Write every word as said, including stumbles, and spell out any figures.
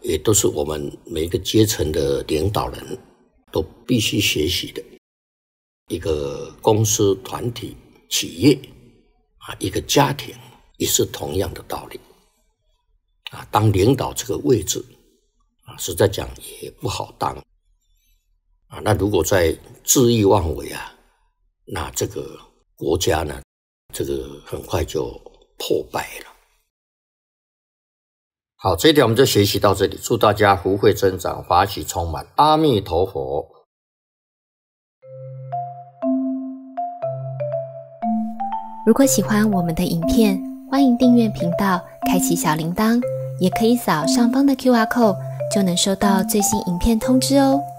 也都是我们每一个阶层的领导人都必须学习的。一个公司、团体、企业啊，一个家庭也是同样的道理啊。当领导这个位置啊，实在讲也不好当啊。那如果在恣意妄为啊，那这个国家呢，这个很快就破败了。好，这一点我们就学习到这里。祝大家福慧增长，法喜充满。阿弥陀佛。 如果喜欢我们的影片，欢迎订阅频道，开启小铃铛，也可以扫上方的 Q R code， 就能收到最新影片通知哦。